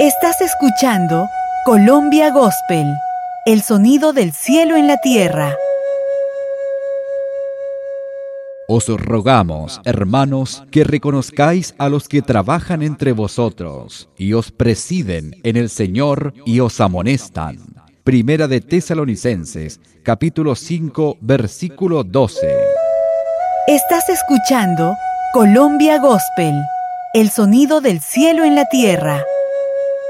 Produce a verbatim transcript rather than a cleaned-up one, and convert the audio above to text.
Estás escuchando Colombia Gospel, el sonido del cielo en la tierra. Os rogamos, hermanos, que reconozcáis a los que trabajan entre vosotros y os presiden en el Señor y os amonestan. Primera de Tesalonicenses, capítulo cinco, versículo doce. Estás escuchando Colombia Gospel, el sonido del cielo en la tierra.